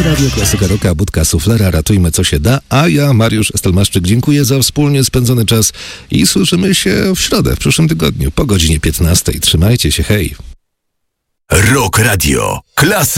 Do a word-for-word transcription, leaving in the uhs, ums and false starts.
Radio Klasyka Rocka, Budka Suflera, ratujmy co się da, a ja, Mariusz Stelmaszczyk, dziękuję za wspólnie spędzony czas i słyszymy się w środę, w przyszłym tygodniu, po godzinie piętnastej. Trzymajcie się, hej! Rock Radio. Klasy